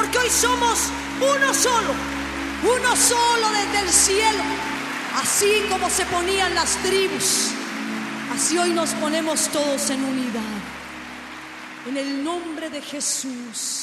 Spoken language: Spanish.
porque hoy somos uno solo desde el cielo. Así como se ponían las tribus, así hoy nos ponemos todos en unidad. En el nombre de Jesús.